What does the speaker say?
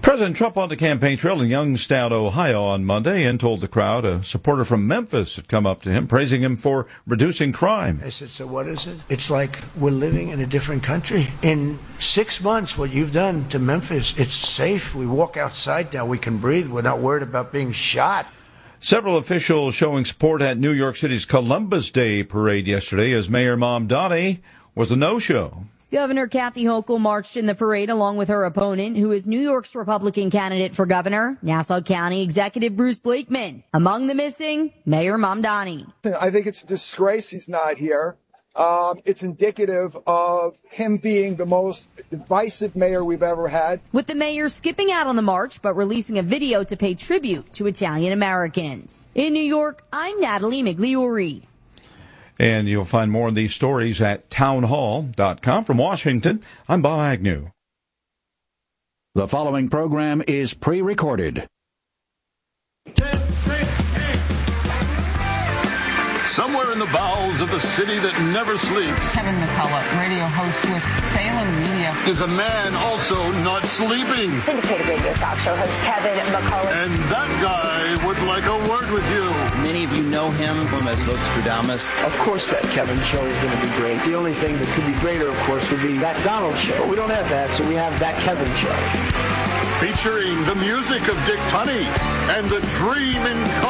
President Trump on the campaign trail in Youngstown, Ohio on Monday and told the crowd a supporter from Memphis had come up to him, praising him for reducing crime. I said, so what is it? It's like we're living in a different country. In 6 months, what you've done to Memphis, it's safe. We walk outside now. We can breathe. We're not worried about being shot. Several officials showing support at New York City's Columbus Day parade yesterday as Mayor Mamdani was a no-show. Governor Kathy Hochul marched in the parade along with her opponent, who is New York's Republican candidate for governor, Nassau County Executive Bruce Blakeman. Among the missing, Mayor Mamdani. I think it's a disgrace he's not here. It's indicative of him being the most divisive mayor we've ever had. With the mayor skipping out on the march, but releasing a video to pay tribute to Italian Americans. In New York, I'm Natalie Migliori. And you'll find more of these stories at townhall.com. From Washington, I'm Bob Agnew. The following program is pre-recorded. Somewhere in the bowels of the city that never sleeps, Kevin McCullough, radio host with Salem Media, is a man also not sleeping. Syndicated radio talk show host Kevin McCullough. And that guy would like a word with you. Many of you know him from as Nostradamus. Of course that Kevin show is going to be great. The only thing that could be greater, of course, would be that Donald show. But we don't have that, so we have that Kevin show. Featuring the music of Dick Tunney and the Dream in